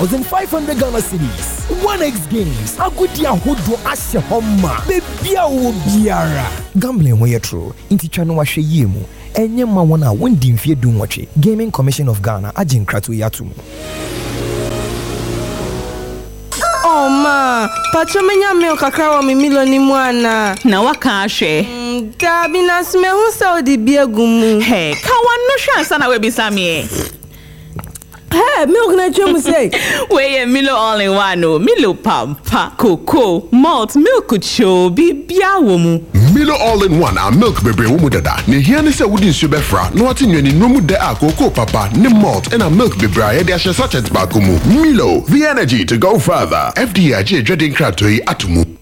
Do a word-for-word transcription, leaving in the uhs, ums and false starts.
five hundred Ghana cedis. one x games. Agudi ahodo ase homa. Bebia wo biara. Gambling ho yetro. Inti twa no wahwe yemu. Enye ma wona wondi mfie dum watwe. Gaming Commission of Ghana agin krato yatum. Oh ma, pacho menya me okakra wa mi milo ni mwana. Na waka ahwe. Mm, Gabi na sme hu saudi biegumu. Hey, ka wano hwa sana we bisame. Hey, milk na chemu say. We Milo all in one no. Milo pampa, cocoa, malt, milk cho bibia wo mu. Milo all in one and milk bebre wo mu dada. Ne hia ne se wodi nsu befra. No ati nwani no mu de a cocoa papa, ne malt and a milk bebre ya de ahye sachet ba ko mu. Milo, the energy to go further. F D I J Dreading Kratoi atumu.